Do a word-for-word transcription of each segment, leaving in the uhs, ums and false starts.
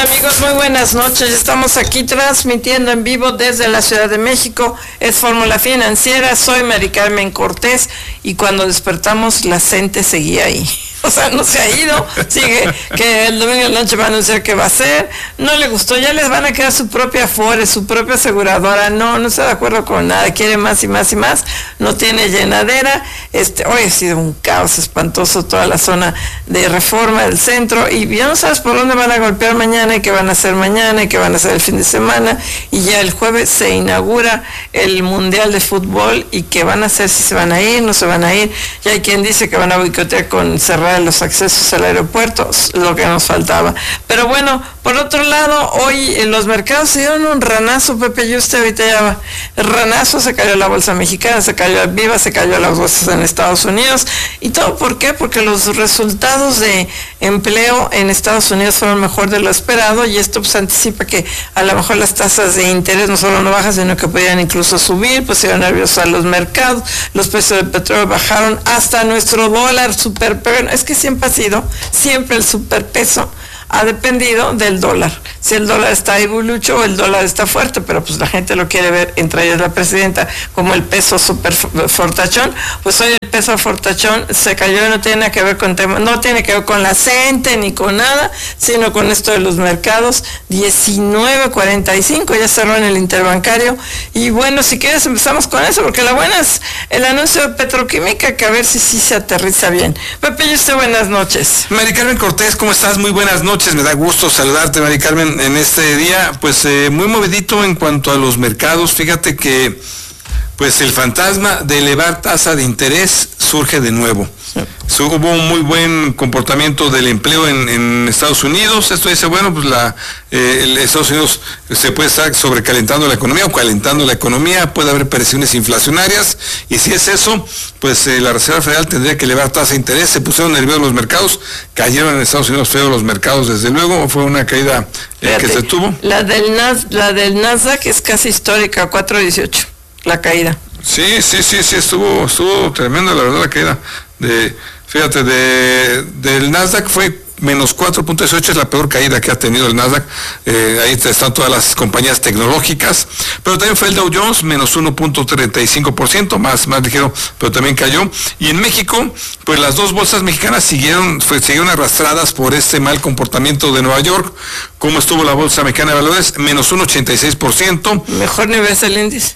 amigos? Muy buenas noches. Estamos aquí transmitiendo en vivo desde la Ciudad de México. Es Fórmula Financiera. Soy Mari Carmen Cortés y cuando despertamos la gente seguía ahí. O sea, no se ha ido, sigue, que el domingo de la noche va a anunciar qué va a hacer, no le gustó, ya les van a quedar su propia Afore, su propia aseguradora, no, no está de acuerdo con nada, quiere más y más y más, no tiene llenadera, este, hoy ha sido un caos espantoso toda la zona de Reforma del centro, y ya no sabes por dónde van a golpear mañana, y qué van a hacer mañana, y qué van a hacer el fin de semana, y ya el jueves se inaugura el Mundial de Fútbol, y qué van a hacer, si se van a ir, no se van a ir, ya hay quien dice que van a boicotear con cerrar los accesos al aeropuerto, lo que nos faltaba. Pero bueno, por otro lado, hoy en los mercados se dieron un ranazo, Pepe, yo usted ahorita ya va. El ranazo, se cayó la bolsa mexicana, se cayó el Viva, se cayó las bolsas en Estados Unidos, y todo, ¿por qué? Porque los resultados de empleo en Estados Unidos fueron mejor de lo esperado, y esto pues anticipa que a lo mejor las tasas de interés no solo no bajan, sino que podrían incluso subir, pues se iban nerviosos a los mercados, los precios del petróleo bajaron, hasta nuestro dólar super, es que siempre ha sido, siempre el superpeso ha dependido del dólar. Si el dólar está ahí bulucho o el dólar está fuerte, pero pues la gente lo quiere ver, entre ellas la presidenta, como el peso super fortachón. Pues hoy el peso fortachón se cayó y no tiene nada que ver con tema, no tiene que ver con la CENTE ni con nada, sino con esto de los mercados. Diecinueve cuarenta y cinco, ya cerró en el interbancario. Y bueno, si quieres empezamos con eso, porque la buena es el anuncio de Petroquímica, que a ver si sí se aterriza bien. Pepe, y usted, buenas noches. Mari Carmen Cortés, ¿cómo estás? Muy buenas noches. Me da gusto saludarte, Mari Carmen, en este día, pues eh, muy movidito en cuanto a los mercados. Fíjate que pues el fantasma de elevar tasa de interés surge de nuevo. Sí. Hubo un muy buen comportamiento del empleo en, en Estados Unidos. Esto dice, bueno, pues la eh, el Estados Unidos se puede estar sobrecalentando la economía o calentando la economía, puede haber presiones inflacionarias, y si es eso, pues eh, la Reserva Federal tendría que elevar tasa de interés. Se pusieron nerviosos los mercados, cayeron en Estados Unidos feo los mercados, desde luego, fue una caída eh, Fíjate, que se tuvo. La del, Nas, la del Nasdaq es casi histórica, cuatro dieciocho, la caída. Sí, sí, sí, sí, estuvo, estuvo tremenda, la verdad, la caída. De, fíjate, de, del Nasdaq fue menos cuatro punto dieciocho, es la peor caída que ha tenido el Nasdaq. Eh, ahí están todas las compañías tecnológicas, pero también fue el Dow Jones, menos uno punto treinta y cinco por ciento, más, más ligero, pero también cayó. Y en México, pues las dos bolsas mexicanas siguieron, fue, siguieron arrastradas por este mal comportamiento de Nueva York. ¿Cómo estuvo la bolsa mexicana de valores? Menos uno punto ochenta y seis por ciento. Mejor nivel es el índice.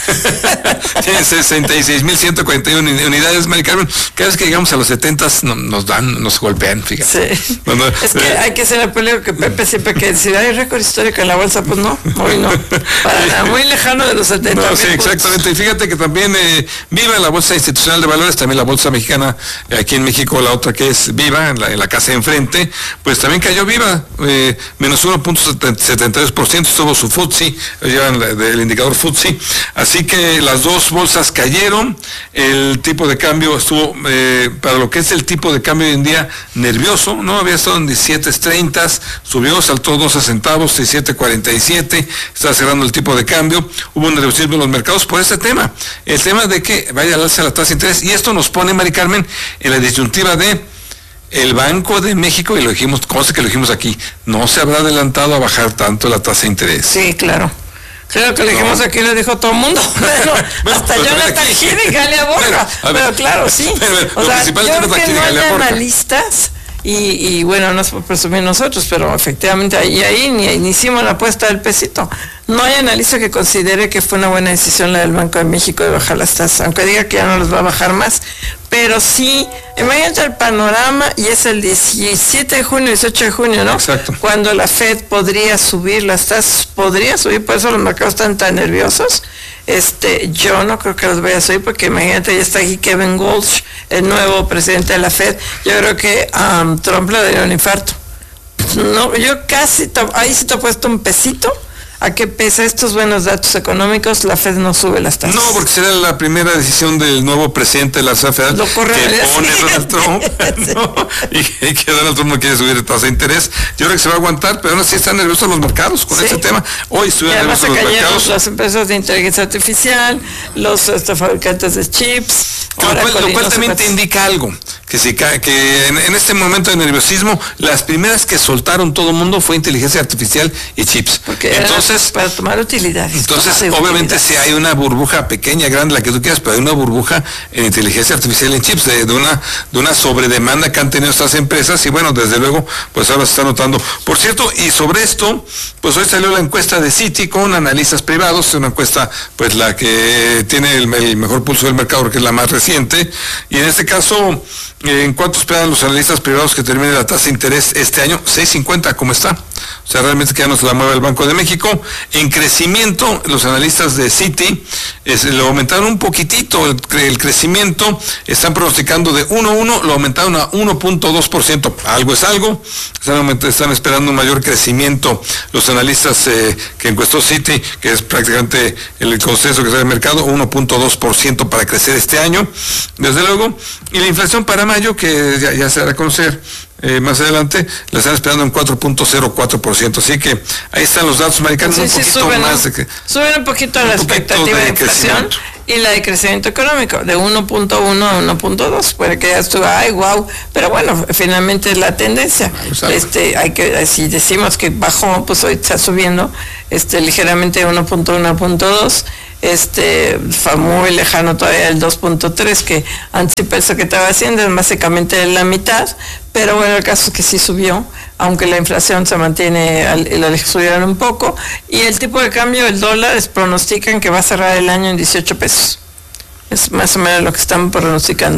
Tiene sesenta y seis mil ciento cuarenta y una unidades, Mari Carmen. Cada vez que llegamos a los setentas no, nos dan, nos golpean, fíjate. Sí. Bueno, es que eh, hay que ser el peligro que Pepe siempre que decir, hay récord histórico en la bolsa, pues no, hoy no. Para nada, muy lejano de los setenta. No, sí, exactamente. Y fíjate que también eh, Viva, la Bolsa Institucional de Valores, también la Bolsa Mexicana, eh, aquí en México, la otra que es Viva, en la, en la casa de enfrente, pues también cayó Viva, eh, menos uno punto setenta y dos por ciento, estuvo su F T S E, llevan el indicador F T S E. Así que las dos bolsas cayeron, el tipo de cambio estuvo, eh, para lo que es el tipo de cambio hoy en día, nervioso, ¿no? Había estado en diecisiete treinta, subió, saltó doce centavos, diecisiete cuarenta y siete, está cerrando el tipo de cambio. Hubo un nerviosismo en los mercados por este tema, el tema de que vaya al alza la tasa de interés, y esto nos pone, Mari Carmen, en la disyuntiva de el Banco de México, y lo dijimos, cosa que lo dijimos aquí, no se habrá adelantado a bajar tanto la tasa de interés. Sí, claro. Creo que le dijimos no. Aquí, le dijo todo el mundo, pero bueno, hasta Jonathan Gil y Galia Borja, pero, pero claro, sí, pero, o sea, yo creo que no hay analistas, y, y bueno, no es por presumir nosotros, pero efectivamente ahí, ahí ni, ni hicimos la apuesta del pesito. No hay analista que considere que fue una buena decisión la del Banco de México de bajar las tasas, aunque diga que ya no los va a bajar más, pero sí, imagínate el panorama, y es el diecisiete de junio, dieciocho de junio, ¿no? Exacto. Cuando la Fed podría subir las tasas, podría subir, por eso los mercados están tan nerviosos. Este, yo no creo que los vaya a subir, porque imagínate, ya está aquí Kevin Walsh, el nuevo presidente de la Fed. Yo creo que um, Trump le daría un infarto. No, yo casi, ahí sí te he puesto un pesito a que pese a estos buenos datos económicos, la Fed no sube las tasas. No, porque será la primera decisión del nuevo presidente de la Reserva Federal Lo corre, que pone Donald Trump, ¿no? y, y que Donald Trump no quiere subir de tasa de interés. Yo creo que se va a aguantar, pero aún así están nerviosos los mercados con sí. ese tema. Hoy estuvieron nerviosos los mercados. Las empresas de inteligencia artificial, los este, fabricantes de chips. Lo cual, lo cual también te indica algo, que si que en, en este momento de nerviosismo, las primeras que soltaron todo el mundo fue inteligencia artificial y chips. Porque entonces para tomar utilidades. Entonces, obviamente, si sí hay una burbuja pequeña, grande, la que tú quieras, pero hay una burbuja en inteligencia artificial y en chips, de, de una de una sobredemanda que han tenido estas empresas, y bueno, desde luego, pues ahora se está notando. Por cierto, y sobre esto, pues hoy salió la encuesta de Citi con analistas privados, una encuesta, pues la que tiene el, el mejor pulso del mercado, porque es la más reciente, y en este caso, ¿en cuánto esperan los analistas privados que termine la tasa de interés este año? seis cincuenta, ¿cómo está? O sea, realmente que ya no se la mueve el Banco de México. En crecimiento, los analistas de Citi es, lo aumentaron un poquitito, el, el crecimiento, están pronosticando de uno punto uno, lo aumentaron a uno punto dos por ciento. Algo es algo, están, están esperando un mayor crecimiento los analistas eh, que encuestó Citi, que es prácticamente el consenso que sale del mercado, uno punto dos por ciento para crecer este año, desde luego. Y la inflación para mayo, que ya, ya se dará a conocer Eh, más adelante, la están esperando en cuatro punto cero cuatro por ciento, así que ahí están los datos americanos, sí, un poquito sí, suben, más de que, suben un poquito un la expectativa de, de inflación y la de crecimiento económico, de uno punto uno a uno punto dos, para que ya estuvo, ay, wow, pero bueno, finalmente es la tendencia. Este, hay que, si decimos que bajó, pues hoy está subiendo, este, ligeramente uno punto uno a uno punto dos, este, fue muy lejano todavía el dos punto tres, que anticipa eso que estaba haciendo, es básicamente la mitad, pero bueno, el caso es que sí subió, aunque la inflación se mantiene, la subieron un poco, y el tipo de cambio, el dólar, pronostican que va a cerrar el año en dieciocho pesos. Es más o menos lo que están pronosticando.